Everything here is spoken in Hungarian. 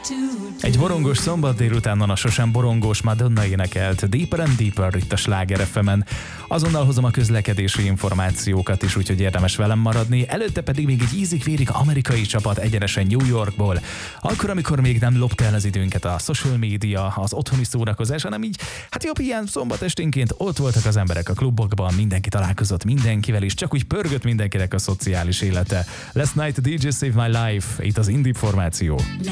Egy borongós szombat délutánon a sosem borongós Madonna énekelt Deeper and Deeper itt a Sláger FM-en. Azonnal hozom a közlekedési információkat is, úgyhogy érdemes velem maradni. Előtte pedig még egy ízig-vérig amerikai csapat egyenesen New Yorkból. Akkor, amikor még nem lopta el az időnket a social media, az otthoni szórakozás, hanem így, hát jobb ilyen szombat esténként ott voltak az emberek a klubokban, mindenki találkozott mindenkivel, és csak úgy pörgött mindenkinek a szociális élete. Last night DJ Save My Life, itt az Indie formáció.